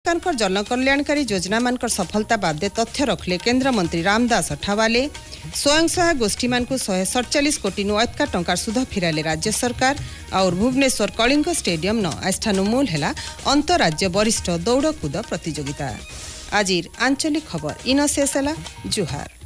सरकार जनकल्याणकारी योजना मानकर सफलता बादे तथ्य रखले केंद्र मंत्री रामदास अठावाले। स्वयं सहायक गोष्ठी मानकु 147 कोटी अटका टंकार सुध फिराले राज्य सरकार। और भुवनेश्वर कलिंग स्टेडियम न आस्थानु मूल हेला अंतरराज्य वरिष्ठ दौड़ कूद प्रतियोगिता। आजिर आंचलिक खबर इन शेष जुहार।